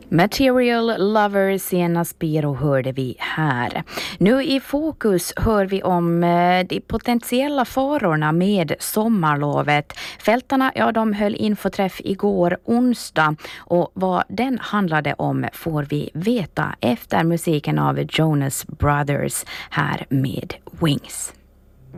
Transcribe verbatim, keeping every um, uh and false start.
Material Lover, Sienna Spiro hörde vi här. Nu i fokus hör vi om de potentiella farorna med sommarlovet. Fältarna, ja, de höll infoträff igår onsdag och vad den handlade om får vi veta efter musiken av Jonas Brothers här med Wings.